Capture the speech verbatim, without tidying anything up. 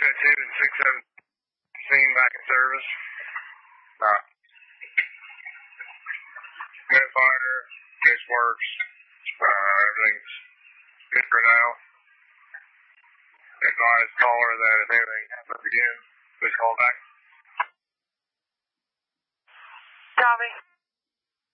two and six seventeen back in service. Uh, good fighter, case works, uh, everything's good for now. Advise caller that if anything happens again, please call back. Tommy.